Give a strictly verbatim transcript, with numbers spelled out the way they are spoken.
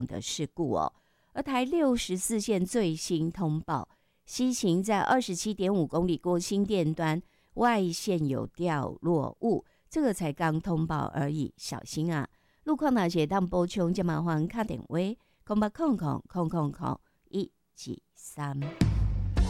的事故哦。而台六十四线最新通报，西行在二十七点五公里过新店端外线有掉落物，这个才刚通报而已，小心啊！路况哪些当补充，就麻烦打电话空八空空空空空一几三。